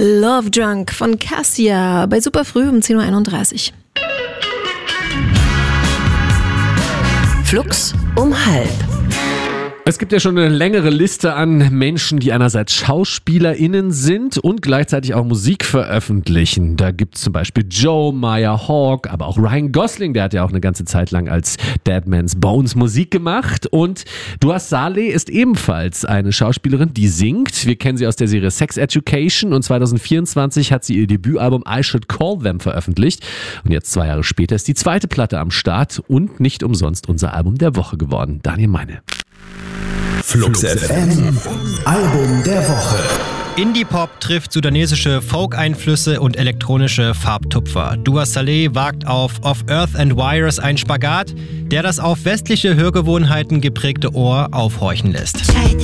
Love Drunk von Cassia bei Superfrüh um 10.31 Uhr. Flux um 12:30. Es gibt ja schon eine längere Liste an Menschen, die einerseits SchauspielerInnen sind und gleichzeitig auch Musik veröffentlichen. Da gibt es zum Beispiel Joe, Maya Hawke, aber auch Ryan Gosling, der hat ja auch eine ganze Zeit lang als Dead Man's Bones Musik gemacht. Und Dua Saleh ist ebenfalls eine Schauspielerin, die singt. Wir kennen sie aus der Serie Sex Education und 2024 hat sie ihr Debütalbum I Should Call Them veröffentlicht. Und jetzt 2 Jahre später ist die zweite Platte am Start und nicht umsonst unser Album der Woche geworden. Daniel Meine. Flux FM, Album der Woche. Indie-Pop trifft sudanesische Folk-Einflüsse und elektronische Farbtupfer. Dua Saleh wagt auf Of Earth and Wires einen Spagat, der das auf westliche Hörgewohnheiten geprägte Ohr aufhorchen lässt.